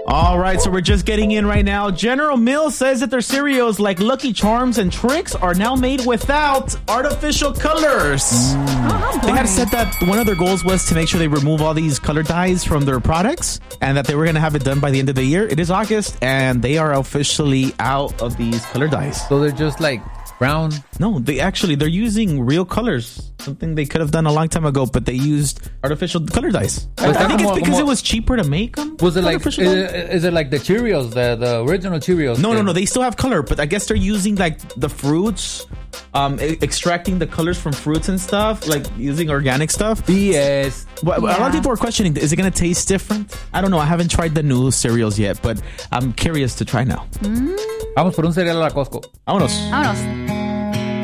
All right, so we're just getting in right now. General Mills says that their cereals like Lucky Charms and Trix are now made without artificial colors. They had said that one of their goals was to make sure they remove all these color dyes from their products and that they were going to have it done by the end of the year. It is August, and they are officially out of these color dyes. So they're just like brown? No, they're using real colors. Something they could have done a long time ago, but they used artificial color dyes. I think it's because it was cheaper to make them. Was it like, is it like the Cheerios, the original Cheerios? No. They still have color, but I guess they're using like the fruits, extracting the colors from fruits and stuff, like using organic stuff. BS. Well, a lot of people are questioning, is it going to taste different? I don't know. I haven't tried the new cereals yet, but I'm curious to try now. Vamos por un cereal a la Costco. Vámonos. Vámonos.